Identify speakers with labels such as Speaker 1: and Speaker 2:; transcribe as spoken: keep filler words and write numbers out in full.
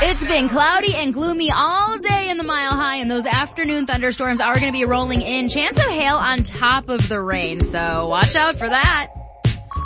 Speaker 1: It's been cloudy and gloomy all day in the Mile High, and those afternoon thunderstorms are going to be rolling in. Chance of hail on top of the rain, so watch out for that.